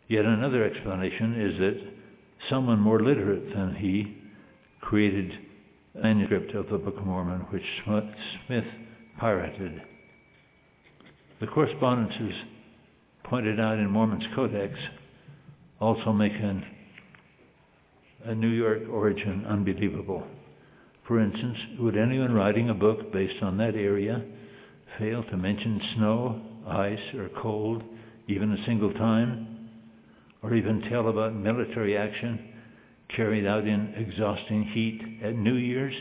Yet another explanation is that someone more literate than he created a manuscript of the Book of Mormon, which Smith pirated. The correspondences pointed out in Mormon's Codex also make a New York origin unbelievable. For instance, would anyone writing a book based on that area fail to mention snow, ice, or cold even a single time, or even tell about military action carried out in exhausting heat at New Year's?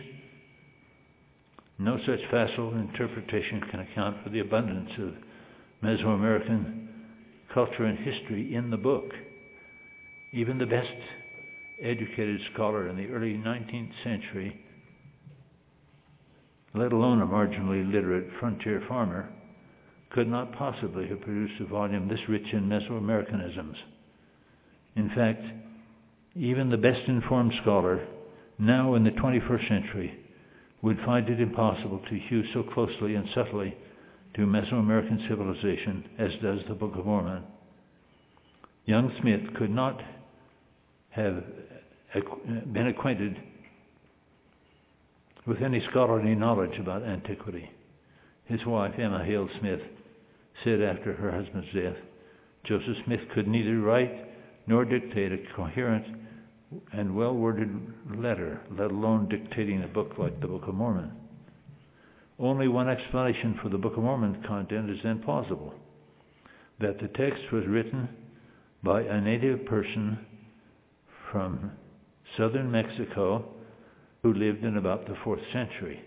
No such facile interpretation can account for the abundance of Mesoamerican culture and history in the book. Even the best educated scholar in the early 19th century, let alone a marginally literate frontier farmer, could not possibly have produced a volume this rich in Mesoamericanisms. In fact, even the best informed scholar, now in the 21st century, would find it impossible to hew so closely and subtly to Mesoamerican civilization as does the Book of Mormon. Young Smith could not have been acquainted with any scholarly knowledge about antiquity. His wife, Emma Hale Smith, said after her husband's death, Joseph Smith could neither write nor dictate a coherent and well-worded letter, let alone dictating a book like the Book of Mormon. Only one explanation for the Book of Mormon content is then plausible, that the text was written by a native person from southern Mexico who lived in about the 4th century.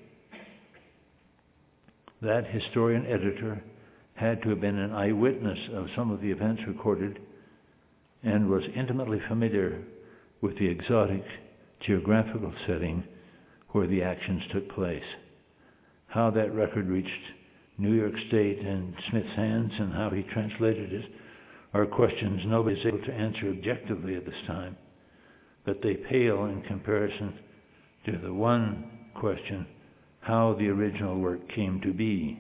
That historian-editor had to have been an eyewitness of some of the events recorded and was intimately familiar with the exotic geographical setting where the actions took place. How that record reached New York State and Smith's hands and how he translated it are questions nobody is able to answer objectively at this time, but they pale in comparison to the one question, how the original work came to be.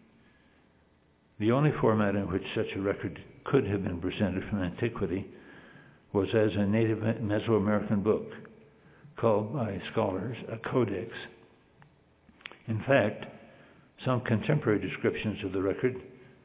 The only format in which such a record could have been presented from antiquity was as a native Mesoamerican book, called by scholars a codex. In fact, some contemporary descriptions of the record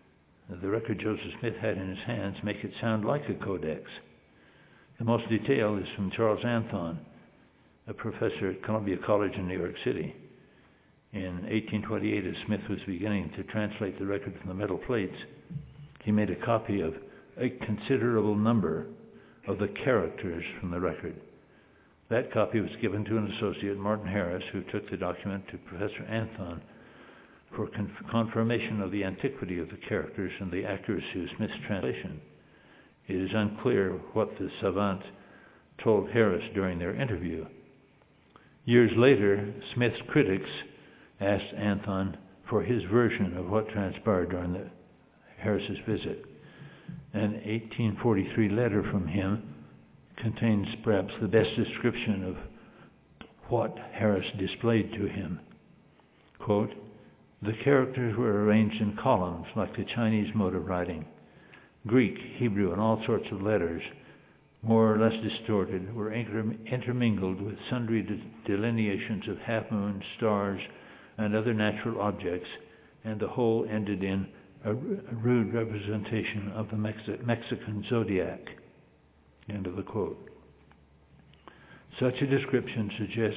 Joseph Smith had in his hands, make it sound like a codex. The most detailed is from Charles Anthon, a professor at Columbia College in New York City. In 1828, as Smith was beginning to translate the record from the metal plates, he made a copy of a considerable number of the characters from the record. That copy was given to an associate, Martin Harris, who took the document to Professor Anthon for confirmation of the antiquity of the characters and the accuracy of Smith's translation. It is unclear what the savant told Harris during their interview. Years later, Smith's critics asked Anthon for his version of what transpired during Harris's visit. An 1843 letter from him contains perhaps the best description of what Harris displayed to him. Quote, "The characters were arranged in columns like the Chinese mode of writing. Greek, Hebrew, and all sorts of letters, more or less distorted, were intermingled with sundry delineations of half-moons, stars, and other natural objects, and the whole ended in a rude representation of the Mexican zodiac." End of the quote. Such a description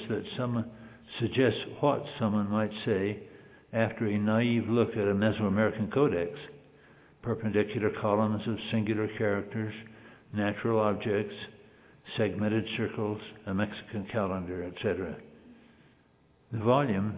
suggests what someone might say after a naive look at a Mesoamerican codex: perpendicular columns of singular characters, natural objects, segmented circles, a Mexican calendar, etc. The volume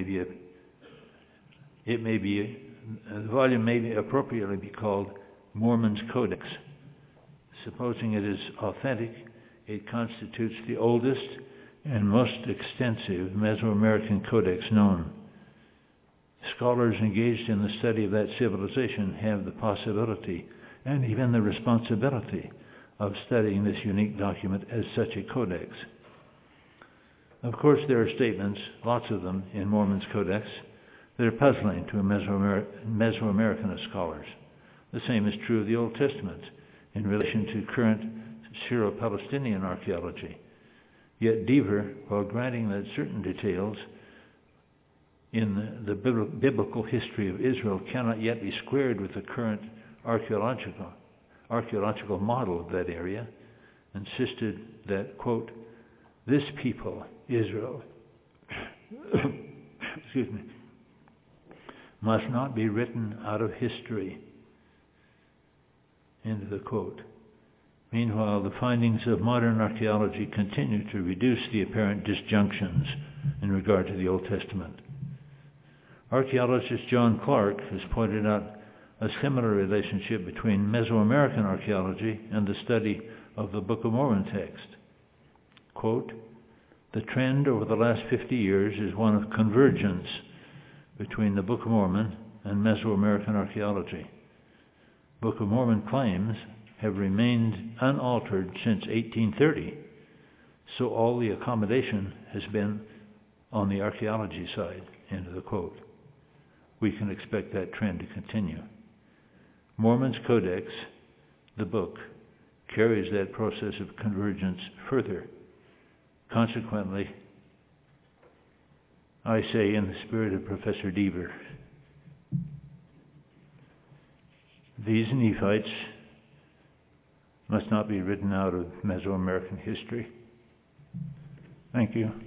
may appropriately be called Mormon's Codex. Supposing it is authentic, it constitutes the oldest and most extensive Mesoamerican codex known. Scholars engaged in the study of that civilization have the possibility and even the responsibility of studying this unique document as such a codex. Of course, there are statements, lots of them, in Mormon's Codex that are puzzling to Mesoamericanist scholars. The same is true of the Old Testament. in relation to current Syro-Palestinian archaeology. Yet Deaver, while granting that certain details in the biblical history of Israel cannot yet be squared with the current archaeological model of that area, insisted that, quote, this people, Israel, excuse me, must not be written out of history, end of the quote. Meanwhile, the findings of modern archaeology continue to reduce the apparent disjunctions in regard to the Old Testament. Archaeologist John Clark has pointed out a similar relationship between Mesoamerican archaeology and the study of the Book of Mormon text. Quote, the trend over the last 50 years is one of convergence between the Book of Mormon and Mesoamerican archaeology. Book of Mormon claims have remained unaltered since 1830, so all the accommodation has been on the archaeology side, end of the quote. We can expect that trend to continue. Mormon's Codex, the book, carries that process of convergence further. Consequently, I say in the spirit of Professor Deaver, these Nephites must not be written out of Mesoamerican history. Thank you.